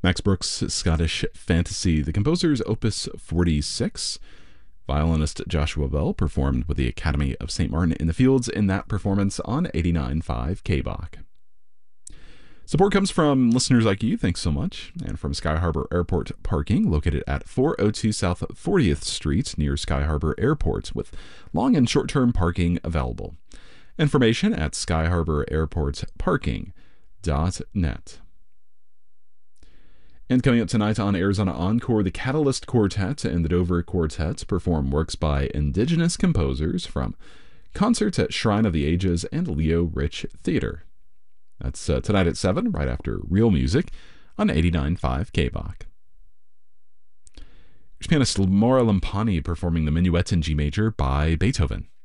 Max Brooks' Scottish Fantasy, the composer's Opus 46. Violinist Joshua Bell performed with the Academy of St. Martin in the Fields in that performance on 89.5 KBach. Support comes from listeners like you, thanks so much, and from Sky Harbor Airport Parking, located at 402 South 40th Street near Sky Harbor Airport, with long and short-term parking available. Information at skyharbor-airport-parking.net. And coming up tonight on Arizona Encore, the Catalyst Quartet and the Dover Quartet perform works by indigenous composers from concerts at Shrine of the Ages and Leo Rich Theater. That's tonight at 7, right after Real Music on 89.5 KBach. Pianist Maura Lampani performing the Minuet in G major by Beethoven.